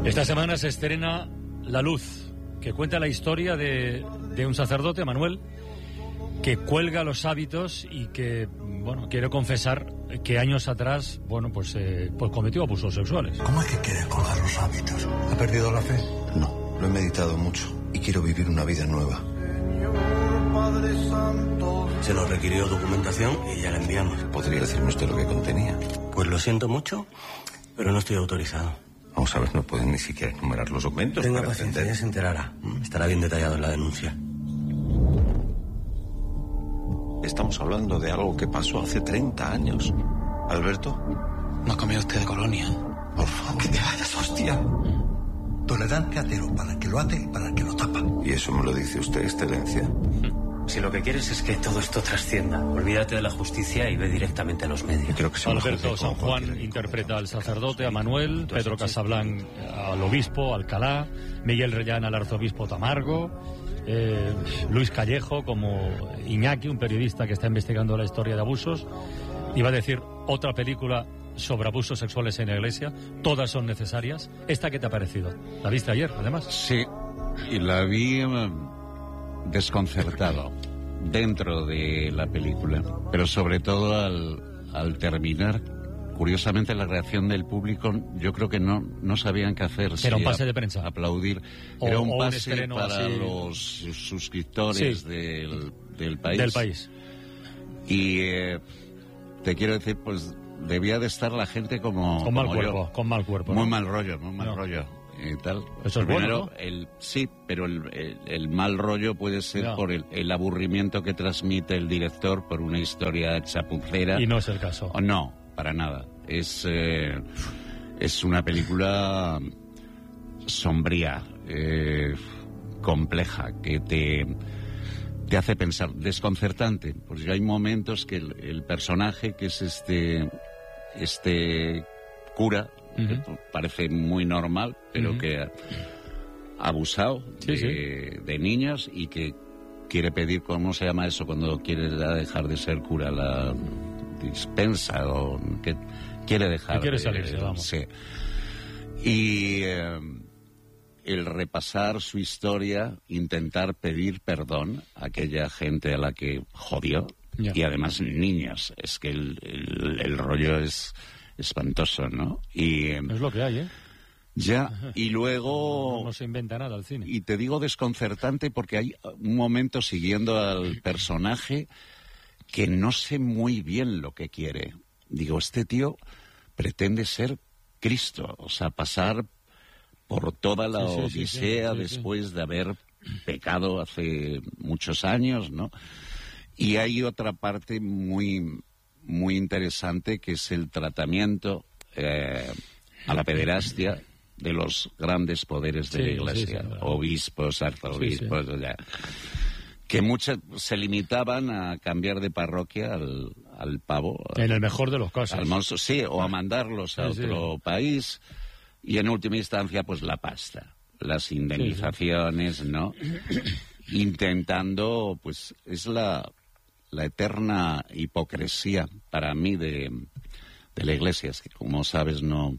Esta semana se estrena La Luz, que cuenta la historia de un sacerdote, Manuel, que cuelga los hábitos y que, bueno, quiere confesar que años atrás, bueno, pues cometió abusos sexuales. ¿Cómo es que quiere colgar los hábitos? ¿Ha perdido la fe? No, lo he meditado mucho y quiero vivir una vida nueva. Se nos requirió documentación y ya la enviamos. ¿Podría decirme usted lo que contenía? Pues lo siento mucho, pero no estoy autorizado. Vamos a ver, no pueden ni siquiera enumerar los documentos. Tenga paciencia, ya se enterará. Estará bien detallado en la denuncia. Estamos hablando de algo que pasó hace 30 años. ¿Alberto? ¿No ha comido usted de colonia? Por favor, que te vayas, hostia. Tolerante atero para el que lo ate y para el que lo tapa. ¿Y eso me lo dice usted, excelencia? Si lo que quieres es que todo esto trascienda, olvídate de la justicia y ve directamente a los medios. Creo que Alberto San Juan interpreta al sacerdote, a Manuel, Pedro Casablanc al obispo, Alcalá, Miguel Reyán al arzobispo Tamargo, Luis Callejo como Iñaki, un periodista que está investigando la historia de abusos. Iba a decir otra película sobre abusos sexuales en la iglesia. Todas son necesarias. ¿Esta qué te ha parecido? ¿La viste ayer, además? Sí, y la vi desconcertado dentro de la película, pero sobre todo al terminar, curiosamente la reacción del público, yo creo que no sabían qué hacer. Era un pase de prensa. Aplaudir. Era un pase para así, los suscriptores sí, del país. Del país. Y te quiero decir, pues debía de estar la gente como Con mal como cuerpo, yo. con mal cuerpo. Muy ¿no? mal rollo, muy mal rollo. Y tal. Eso es Primero, bueno, ¿no? Sí, pero el mal rollo puede ser Ya. por el aburrimiento que transmite el director por una historia chapucera. Y no es el caso. O no, para nada. Es una película sombría, compleja, que te hace pensar, desconcertante, porque hay momentos que el personaje, que es este cura, que parece muy normal, pero que ha abusado de niños y que quiere pedir, ¿cómo se llama eso? Cuando quiere dejar de ser cura, la dispensa, o que quiere dejar. Que quiere salirse, vamos. Sí. Y el repasar su historia, intentar pedir perdón a aquella gente a la que jodió, y además niños. Es que el rollo es espantoso, ¿no? Y es lo que hay, ¿eh? Ya, y luego... No se inventa nada al cine. Y te digo desconcertante porque hay un momento siguiendo al personaje que no sé muy bien lo que quiere. Digo, este tío pretende ser Cristo, o sea, pasar por toda la odisea después de haber pecado hace muchos años, ¿no? Y hay otra parte muy interesante, que es el tratamiento a la pederastia de los grandes poderes de la Iglesia, obispos, arzobispos, que muchos se limitaban a cambiar de parroquia al pavo. En el mejor de los casos. Al monstruo, o a mandarlos a otro país, y en última instancia, pues la pasta, las indemnizaciones, ¿no? Intentando, pues, es la eterna hipocresía para mí de la Iglesia. Es que, como sabes, no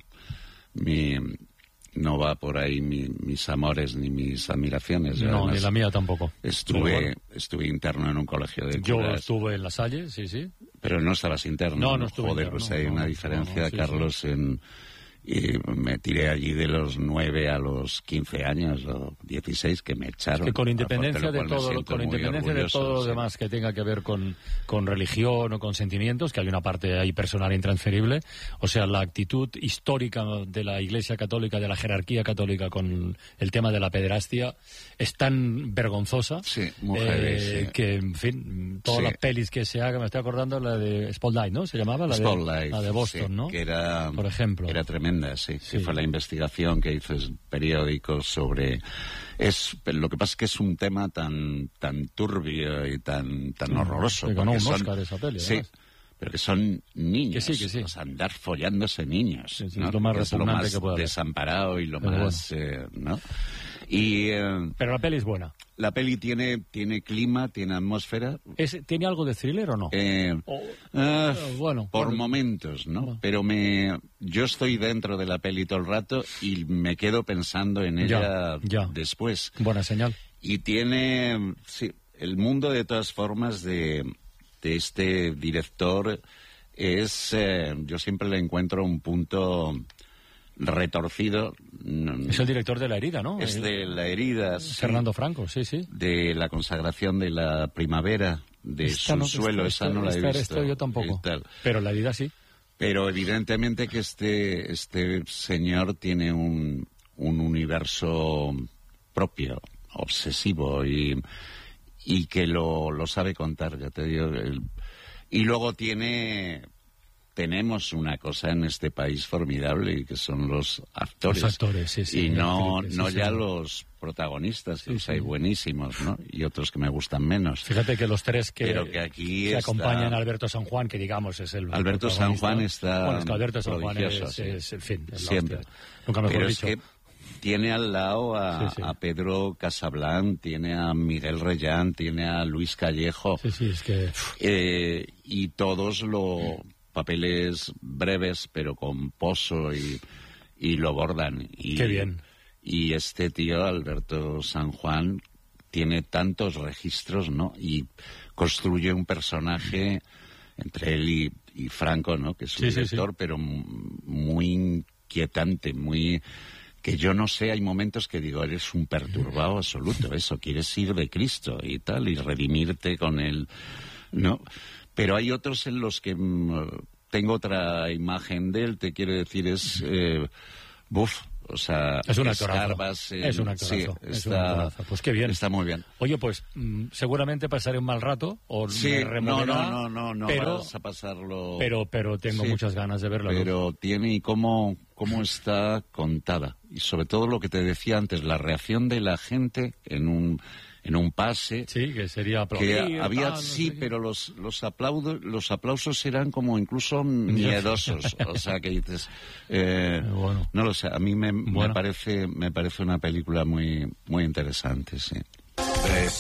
va por ahí mis amores ni mis admiraciones. No, además, ni la mía tampoco. Estuve interno en un colegio de curas. Yo estuve en La Salle, sí. Pero no estabas interno. No estuve Joder, interno, pues hay una diferencia, Carlos, y me tiré allí de los 9 a los 15 años o 16, que me echaron. Es que con independencia de todo, lo sí, demás que tenga que ver con religión o con sentimientos, que hay una parte ahí personal intransferible, o sea, la actitud histórica de la Iglesia Católica, de la jerarquía católica con el tema de la pederastia es tan vergonzosa, que, en fin, todas las pelis que se hagan, me estoy acordando la de Spotlight, ¿no? Se llamaba la de Boston, ¿no? Que era, por ejemplo. Era tremenda, que fue la investigación que hizo el periódico sobre... Lo que pasa es que es un tema tan turbio y tan horroroso. Que ganó un Oscar esa peli, sí, pero que son niños. Que sí. O sea, andar follándose niños. Sí, ¿no? es lo más que es lo repugnante más que puede haber. desamparado y lo Pero más... ¿no? Y Pero la peli es buena. la peli tiene clima, tiene atmósfera. ¿Tiene algo de thriller o no? Bueno, por momentos, ¿no? Bueno. Pero yo estoy dentro de la peli todo el rato y me quedo pensando en ella ya. después. Buena señal. Y tiene, sí, el mundo de todas formas de este director es, yo siempre le encuentro un punto retorcido. Es el director de La herida, ¿no? Es de La herida, sí, Fernando Franco, sí. de La consagración de la primavera, de Subsuelo, esa no la he visto. Esto yo tampoco, pero La herida sí. Pero evidentemente que este señor tiene un universo propio, obsesivo y que lo sabe contar, ya te digo. Y luego tenemos una cosa en este país formidable y que son los actores. Los actores, sí. Y no ya sí. Los protagonistas, que los hay sí. buenísimos, ¿no? Y otros que me gustan menos. Fíjate que los tres que aquí acompañan a Alberto San Juan, que digamos es el Alberto San Juan está bueno, es que Alberto San Juan prodigioso, es en fin, es siempre. Nunca mejor Pero dicho. es que tiene al lado Sí. a Pedro Casablanc, tiene a Miguel Reyán, tiene a Luis Callejo. Sí, es que... Y todos papeles breves, pero con pozo y lo bordan. Qué bien. Y este tío, Alberto San Juan, tiene tantos registros, ¿no? Y construye un personaje entre él y Franco, ¿no? Que es un director, pero muy inquietante, muy... Que yo no sé, hay momentos que digo, eres un perturbado absoluto, eso, quieres ir de Cristo y tal, y redimirte con él, ¿no? Pero hay otros en los que tengo otra imagen de él, te quiero decir, o sea, es un actorazo. Es un actorazo. Sí, es un actorazo. Pues qué bien. Está muy bien. Oye, pues seguramente pasaré un mal rato o me removerá, no pero, vas a pasarlo. Pero tengo muchas ganas de verlo. Pero tiene y cómo está contada. Y sobre todo lo que te decía antes, la reacción de la gente en un pase. Sí, que sería aplaudir. Que había, pero los aplausos eran como incluso miedosos. O sea, que dices, bueno. No lo sé, a mí me parece una película muy, muy interesante, sí.